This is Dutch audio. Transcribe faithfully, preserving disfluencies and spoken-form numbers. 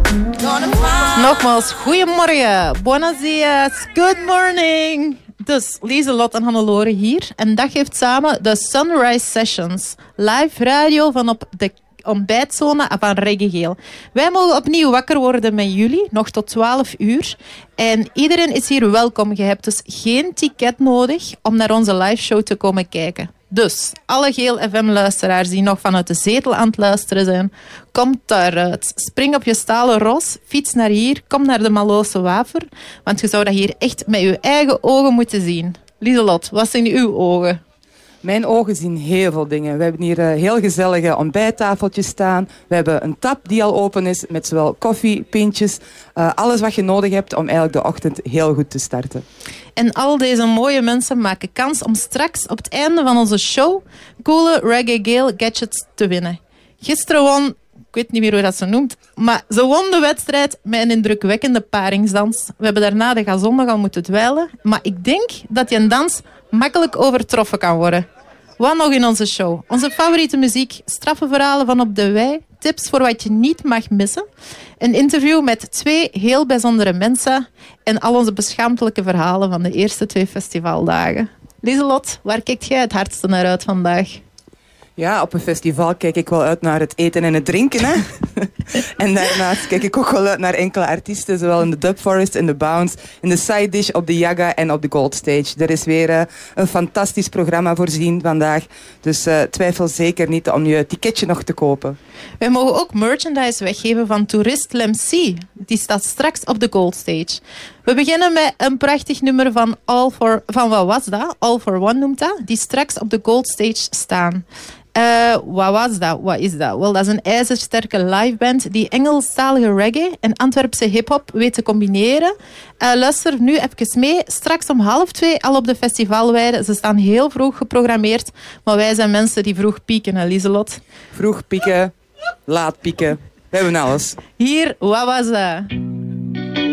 Nogmaals, goedemorgen. Buenos dias. Good morning. Dus Lieselot en Hannelore hier. En dat geeft samen de Sunrise Sessions. Live radio van op de ontbijtzone van Reggegeel. Wij mogen opnieuw wakker worden met jullie, nog tot twaalf uur. En iedereen is hier welkom. Je hebt dus geen ticket nodig om naar onze live show te komen kijken. Dus, alle Geel F M-luisteraars die nog vanuit de zetel aan het luisteren zijn, kom daaruit. Spring op je stalen ros, fiets naar hier, kom naar de Malloze Waver, want je zou dat hier echt met je eigen ogen moeten zien. Lieselot, wat zijn uw ogen? Mijn ogen zien heel veel dingen. We hebben hier uh, heel gezellige ontbijttafeltjes staan. We hebben een tap die al open is met zowel koffie, pintjes. Uh, alles wat je nodig hebt om eigenlijk de ochtend heel goed te starten. En al deze mooie mensen maken kans om straks op het einde van onze show coole Reggae gadgets te winnen. Gisteren won, ik weet niet meer hoe dat ze noemt, maar ze won de wedstrijd met een indrukwekkende paringsdans. We hebben daarna de gazon nogal moeten dweilen, maar ik denk dat die een dans makkelijk overtroffen kan worden. Wat nog in onze show? Onze favoriete muziek, straffe verhalen van op de wei, tips voor wat je niet mag missen, een interview met twee heel bijzondere mensen en al onze beschaamdelijke verhalen van de eerste twee festivaldagen. Lieselot, waar kijkt jij het hardste naar uit vandaag? Ja, op een festival kijk ik wel uit naar het eten en het drinken. Hè? En daarnaast kijk ik ook wel uit naar enkele artiesten, zowel in de Dub Forest, in de Bounce, in de Side Dish, op de Yaga en op de Gold Stage. Er is weer uh, een fantastisch programma voorzien vandaag. Dus uh, twijfel zeker niet om je ticketje nog te kopen. Wij mogen ook merchandise weggeven van toerist Lemcy. Die staat straks op de Gold Stage. We beginnen met een prachtig nummer van All for, van wat was dat? All for One noemt dat. Die straks op de Gold Stage staan. Uh, wat was dat? Wat is dat? Wel, dat is een ijzersterke liveband die Engelstalige reggae en Antwerpse hip-hop weet te combineren. Uh, luister nu even mee. Straks om half twee al op de festivalweide. Ze staan heel vroeg geprogrammeerd, maar wij zijn mensen die vroeg pieken, hè, Lieselot? Vroeg pieken, laat pieken. We hebben alles. Hier, wat was dat?